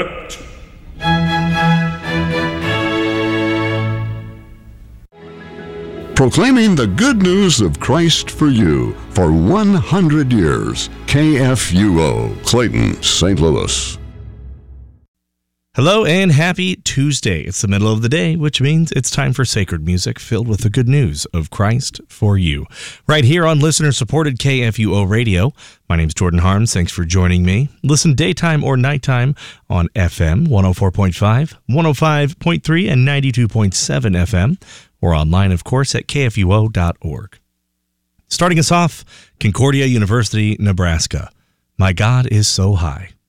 Effect. Proclaiming the good news of Christ for you for 100 years. KFUO, Clayton, St. Louis. Hello and happy Tuesday. It's the middle of the day, which means it's time for sacred music filled with the good news of Christ for you. Right here on listener-supported KFUO Radio. My name's Jordan Harms. Thanks for joining me. Listen daytime or nighttime on FM 104.5, 105.3, and 92.7 FM, or online, of course, at kfuo.org. Starting us off, Concordia University, Nebraska. My God is so high.